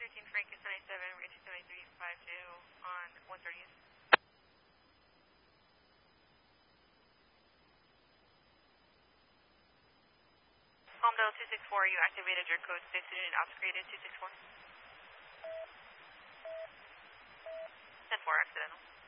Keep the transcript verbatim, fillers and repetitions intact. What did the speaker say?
thirteen Frank is ninety-seven, we're two seventy-three five two on one thirtieth. Palmdale two six four, you activated your code six unit ops created two six four. ten four accidental.